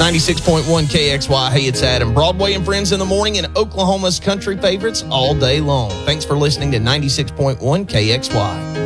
96.1 KXY. Hey, it's Adam. Broadway and Friends in the morning and Oklahoma's country favorites all day long. Thanks for listening to 96.1 KXY.